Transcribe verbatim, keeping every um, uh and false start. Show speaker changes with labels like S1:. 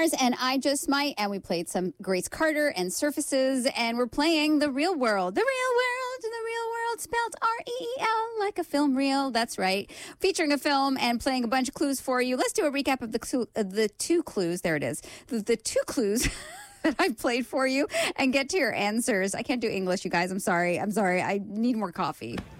S1: Mars and I Just Might, and we played some Grace Carter and Surfaces, and we're playing The Real World. The Real World, The Real World, spelled R E E L, like a film reel. That's right. Featuring a film and playing a bunch of clues for you. Let's do a recap of the, clu- uh, the two clues. There it is. The, the two clues that I've played for you and get to your answers. I can't do English, you guys. I'm sorry. I'm sorry. I need more coffee.